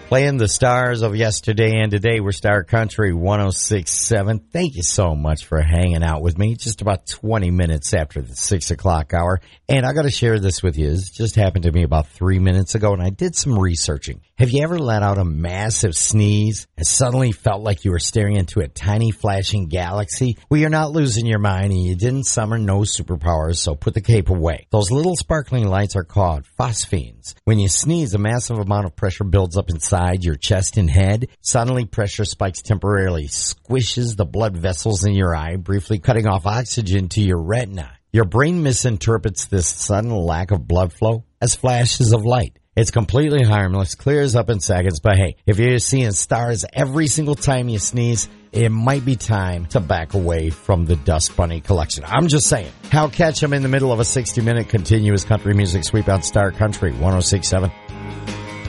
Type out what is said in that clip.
Playing the stars of yesterday and today. We're Star Country 106.7. Thank you so much for hanging out with me. Just about 20 minutes after the 6 o'clock hour. And I got to share this with you. This just happened to me about 3 minutes ago, and I did some researching. Have you ever let out a massive sneeze and suddenly felt like you were staring into a tiny flashing galaxy? Well, you're not losing your mind, and you didn't summon no superpowers, so put the cape away. Those little sparkling lights are called phosphenes. When you sneeze, a massive amount of pressure builds up inside your chest and head. Suddenly, pressure spikes temporarily, squishes the blood vessels in your eye, briefly cutting off oxygen to your retina. Your brain misinterprets this sudden lack of blood flow as flashes of light. It's completely harmless, clears up in seconds, but hey, if you're seeing stars every single time you sneeze, it might be time to back away from the Dust Bunny collection. I'm just saying. Hal Ketchum in the middle of a 60-minute continuous country music sweep on Star Country 106.7.